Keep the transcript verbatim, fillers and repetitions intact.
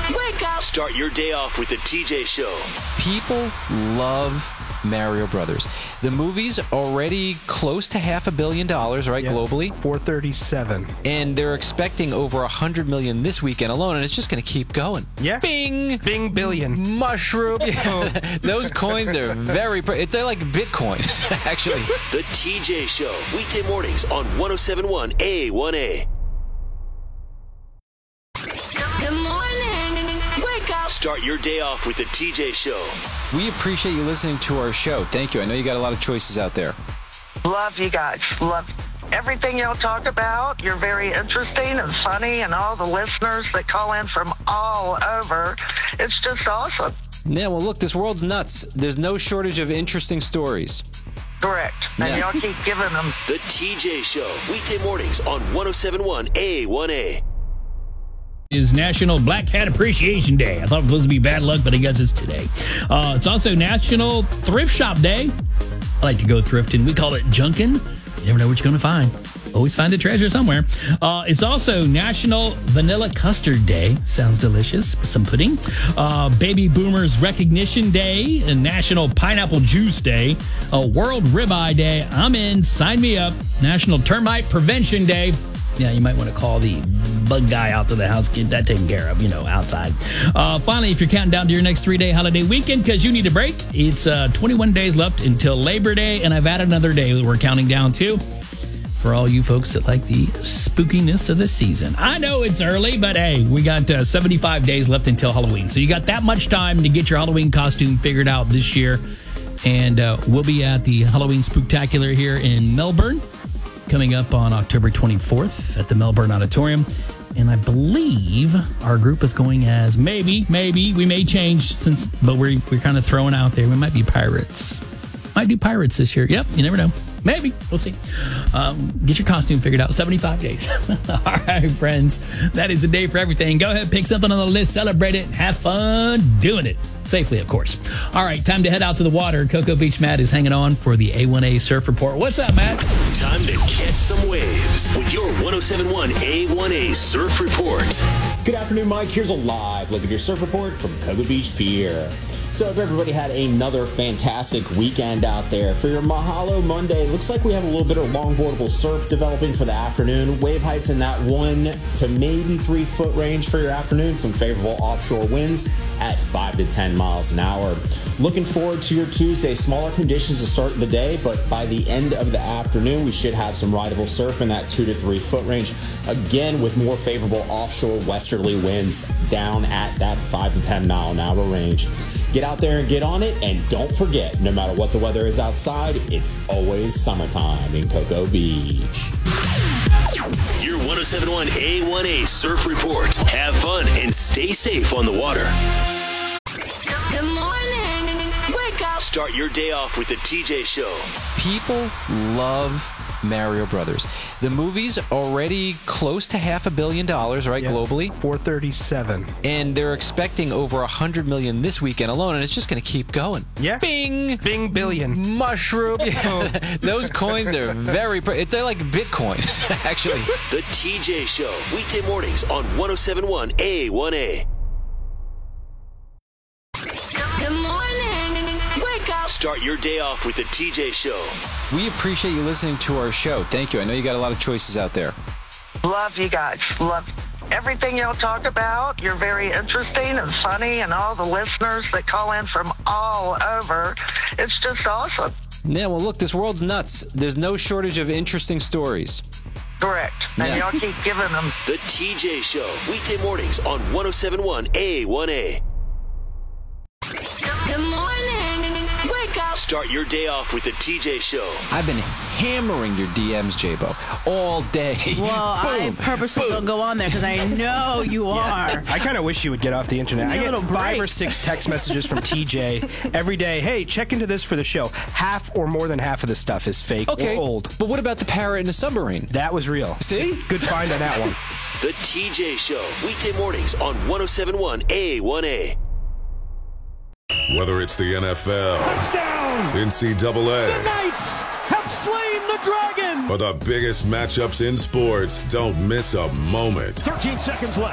Wake up. Start your day off with the T J Show. People love Mario Brothers. The movie's already close to half a billion dollars, right, yeah, globally? four thirty-seven. And they're expecting over one hundred million this weekend alone, and it's just going to keep going. Yeah. Bing! Bing billion. Mushroom. Yeah. Those coins are very... Pr- they're like Bitcoin, actually. The T J Show. Weekday mornings on one oh seven point one A one A. Good morning. Wake up. Start your day off with the T J Show. We appreciate you listening to our show. Thank you. I know you got a lot of choices out there. Love you guys. Love everything y'all talk about. You're very interesting and funny, and all the listeners that call in from all over. It's just awesome. Yeah, well, look, this world's nuts. There's no shortage of interesting stories. Correct. And Yeah. y'all keep giving them. The T J Show. Weekday mornings on one oh seven point one A one A. Is National Black Cat Appreciation Day. I thought it was supposed to be bad luck, but I guess it's today. Uh, it's also National Thrift Shop Day. I like to go thrifting. We call it junkin'. You never know what you're going to find. Always find a treasure somewhere. Uh, it's also National Vanilla Custard Day. Sounds delicious. Some pudding. Uh, Baby Boomers Recognition Day. And National Pineapple Juice Day. Uh, World Ribeye Day. I'm in. Sign me up. National Termite Prevention Day. Yeah, you might want to call the bug guy out to the house, get that taken care of, you know, outside. Uh, finally, if you're counting down to your next three-day holiday weekend because you need a break, it's uh, twenty-one days left until Labor Day, and I've added another day that we're counting down to for all you folks that like the spookiness of the season. I know it's early, but hey, we got uh, seventy-five days left until Halloween, so you got that much time to get your Halloween costume figured out this year, and uh, we'll be at the Halloween Spooktacular here in Melbourne, coming up on October twenty-fourth at the Melbourne Auditorium. And I believe our group is going as maybe, maybe, we may change since, but we're, we're kind of throwing out there. We might be pirates. Might do pirates this year. Yep, you never know. Maybe. We'll see. Um, get your costume figured out. seventy-five days. All right, friends. That is a day for everything. Go ahead, pick something on the list, celebrate it, have fun doing it. Safely, of course. All right, time to head out to the water. Cocoa Beach Matt is hanging on for the A one A Surf Report. What's up, Matt? Time to catch some waves with your one oh seven point one A one A Surf Report. Good afternoon, Mike. Here's a live look at your surf report from Cocoa Beach Pier. So if everybody had another fantastic weekend out there. For your Mahalo Monday, looks like we have a little bit of longboardable surf developing for the afternoon. Wave heights in that one to maybe three foot range for your afternoon. Some favorable offshore winds at five to ten miles an hour. Looking forward to your Tuesday. Smaller conditions to start the day, but by the end of the afternoon, we should have some rideable surf in that two to three foot range. Again, with more favorable offshore westerly winds down at that five to ten mile an hour range. Get out there and get on it, and don't forget, no matter what the weather is outside, it's always summertime in Cocoa Beach. Your one oh seven point one A one A Surf Report. Have fun and stay safe on the water. Good morning. Wake up. Start your day off with the T J Show. People love Mario Brothers. The movie's already close to half a billion dollars, right, Yeah. globally? four thirty-seven. And they're expecting over one hundred million this weekend alone, and it's just going to keep going. Yeah. Bing! Bing billion. Mushroom. Yeah. Those coins are very... Pr- they're like Bitcoin, actually. The T J Show. Weekday mornings on one oh seven point one A one A. Good morning. Wake up. Start your day off with the T J Show. We appreciate you listening to our show. Thank you. I know you got a lot of choices out there. Love you guys. Love everything y'all talk about. You're very interesting and funny, and all the listeners that call in from all over. It's just awesome. Yeah, well, look, this world's nuts. There's no shortage of interesting stories. Correct. And Yeah. y'all keep giving them. The T J Show. Weekday mornings on one oh seven point one A one A. Good morning. Wake up. Start your day off with the T J Show. I've been hammering your D Ms, J-Bo, all day. Well, I Boom, purposely boom. don't go on there because I know you are. I kind of wish you would get off the internet. Give me I a get little five break. or six text messages from T J every day. Hey, check into this for the show. Half or more than half of the stuff is fake Okay, or old. but what about the parrot in the submarine? That was real. See? Good find on that one. The T J Show. Weekday mornings on one oh seven point one A one A. Whether it's the N F L, Touchdown! N C double A, The Knights have slain the dragon! or the biggest matchups in sports, don't miss a moment. thirteen seconds left.